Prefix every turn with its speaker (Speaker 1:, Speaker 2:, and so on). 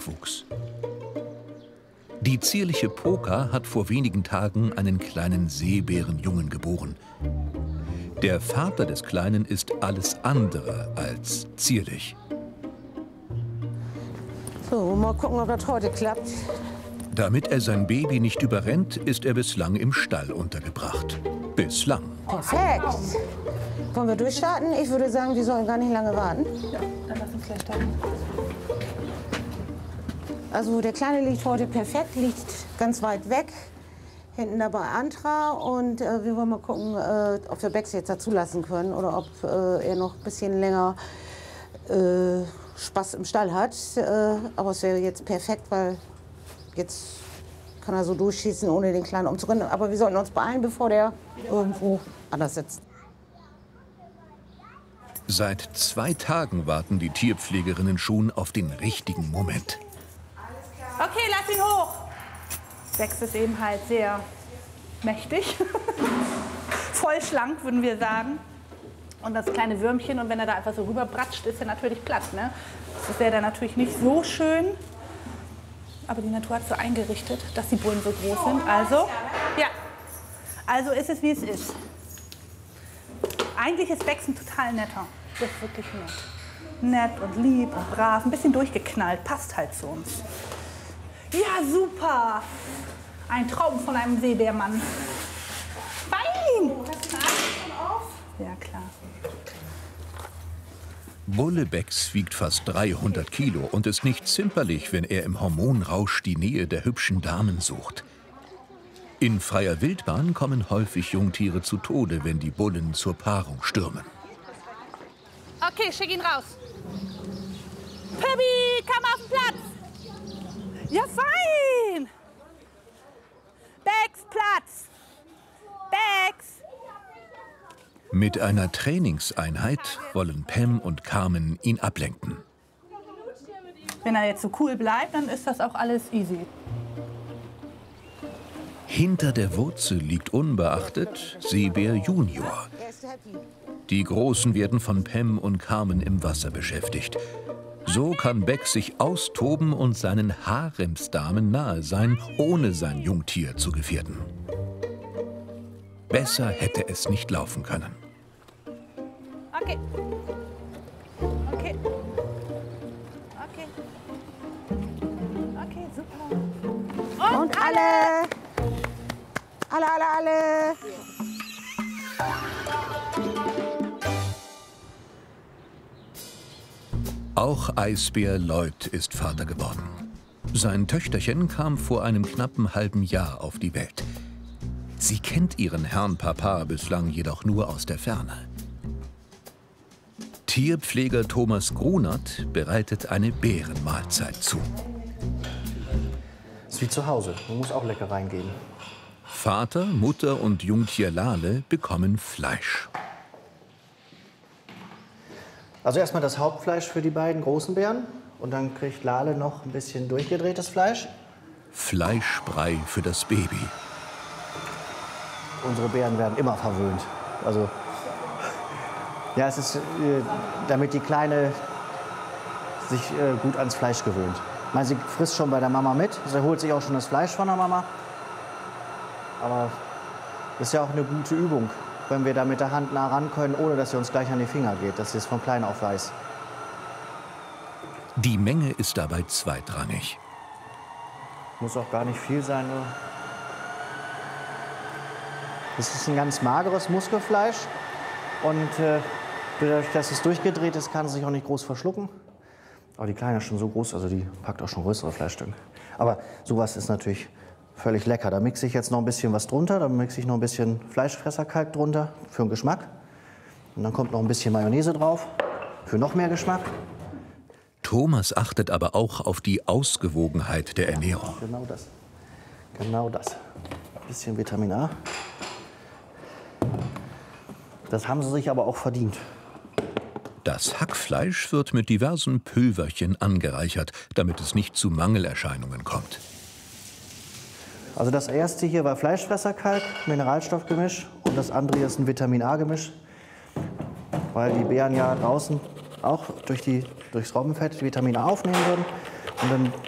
Speaker 1: Nachwuchs. Die zierliche Poka hat vor wenigen Tagen einen kleinen Seebärenjungen geboren. Der Vater des Kleinen ist alles andere als zierlich.
Speaker 2: So, mal gucken, ob das heute klappt.
Speaker 1: Damit er sein Baby nicht überrennt, ist er bislang im Stall untergebracht. Bislang.
Speaker 2: Perfekt. Wollen wir durchstarten? Ich würde sagen, wir sollen gar nicht lange warten.
Speaker 3: Ja, dann lass uns gleich starten.
Speaker 2: Also der Kleine liegt heute perfekt, liegt ganz weit weg. Hinten dabei Antra und wir wollen mal gucken, ob wir Bex jetzt dazulassen können oder ob er noch ein bisschen länger Spaß im Stall hat. Aber es wäre jetzt perfekt, weil jetzt kann er so durchschießen, ohne den Kleinen umzurennen. Aber wir sollten uns beeilen, bevor der irgendwo anders sitzt.
Speaker 1: Seit 2 Tagen warten die Tierpflegerinnen schon auf den richtigen Moment.
Speaker 3: Okay, lass ihn hoch. Bex ist eben halt sehr mächtig. Voll schlank, würden wir sagen. Und das kleine Würmchen, und wenn er da einfach so rüberbratscht, ist er natürlich platt. Ne? Das wäre dann natürlich nicht so schön. Aber die Natur hat so eingerichtet, dass die Bullen so groß sind. Also, ja, also ist es, wie es ist. Eigentlich ist Bex ein total netter. Der ist wirklich nett. Nett und lieb und brav, ein bisschen durchgeknallt, passt halt zu uns. Ja, super! Ein Traum von einem Seebärmann. Fein! Ja, klar.
Speaker 1: Bulle Bex wiegt fast 300 Kilo und ist nicht zimperlich, wenn er im Hormonrausch die Nähe der hübschen Damen sucht. In freier Wildbahn kommen häufig Jungtiere zu Tode, wenn die Bullen zur Paarung stürmen.
Speaker 3: Okay, schick ihn raus. Püppi, komm auf den Platz. Ja, fein. Bex, Platz. Bex.
Speaker 1: Mit einer Trainingseinheit wollen Pam und Carmen ihn ablenken.
Speaker 3: Wenn er jetzt so cool bleibt, dann ist das auch alles easy.
Speaker 1: Hinter der Wurzel liegt unbeachtet Seebär Junior. Die Großen werden von Pam und Carmen im Wasser beschäftigt. So kann Bex sich austoben und seinen Haremsdamen nahe sein, ohne sein Jungtier zu gefährden. Besser hätte es nicht laufen können.
Speaker 3: Okay. Okay. Okay. Okay, super.
Speaker 2: Und alle! Alle!
Speaker 1: Auch Eisbär Lloyd ist Vater geworden. Sein Töchterchen kam vor einem knappen halben Jahr auf die Welt. Sie kennt ihren Herrn Papa bislang jedoch nur aus der Ferne. Tierpfleger Thomas Grunert bereitet eine Bärenmahlzeit zu.
Speaker 4: Ist wie zu Hause, man muss auch Leckereien geben.
Speaker 1: Vater, Mutter und Jungtier Lale bekommen Fleisch.
Speaker 4: Also erstmal das Hauptfleisch für die beiden großen Bären und dann kriegt Lale noch ein bisschen durchgedrehtes Fleisch.
Speaker 1: Fleischbrei für das Baby.
Speaker 4: Unsere Bären werden immer verwöhnt. Also ja, es ist, damit die Kleine sich gut ans Fleisch gewöhnt. Ich meine, sie frisst schon bei der Mama mit, sie holt sich auch schon das Fleisch von der Mama. Aber das ist ja auch eine gute Übung, wenn wir da mit der Hand nah ran können, ohne dass sie uns gleich an die Finger geht, dass sie es von klein auf weiß.
Speaker 1: Die Menge ist dabei zweitrangig.
Speaker 4: Muss auch gar nicht viel sein. Nur. Das ist ein ganz mageres Muskelfleisch und dadurch, dass es durchgedreht ist, kann es sich auch nicht groß verschlucken. Aber die Kleine ist schon so groß, also die packt auch schon größere Fleischstücke. Aber sowas ist natürlich völlig lecker. Da mixe ich jetzt noch ein bisschen was drunter, da mixe ich noch ein bisschen Fleischfresserkalk drunter für den Geschmack. Und dann kommt noch ein bisschen Mayonnaise drauf für noch mehr Geschmack.
Speaker 1: Thomas achtet aber auch auf die Ausgewogenheit der Ernährung.
Speaker 4: Genau das. Genau das. Ein bisschen Vitamin A. Das haben sie sich aber auch verdient.
Speaker 1: Das Hackfleisch wird mit diversen Pülverchen angereichert, damit es nicht zu Mangelerscheinungen kommt.
Speaker 4: Also das erste hier war Fleischfresserkalk, Mineralstoffgemisch und das andere ist ein Vitamin-A-Gemisch, weil die Bären ja draußen auch durchs Robbenfett Vitamin A aufnehmen würden. Und dann